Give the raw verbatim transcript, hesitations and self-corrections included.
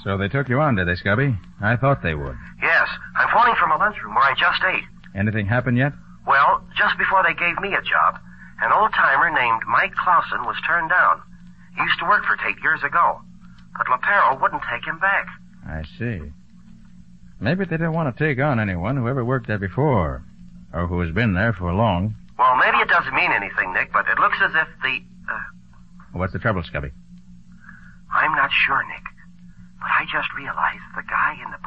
So they took you on, did they, Scubby? I thought they would. Yes. I'm phoning from a lunchroom where I just ate. Anything happened yet? Well, just before they gave me a job, an old-timer named Mike Clausen was turned down. He used to work for Tate years ago. But LaPero wouldn't take him back. I see. Maybe they didn't want to take on anyone who ever worked there before, or who has been there for long. Well, maybe it doesn't mean anything, Nick, but it looks as if the... Uh... What's the trouble, Scubby? I'm not sure, Nick. But I just realized the guy in the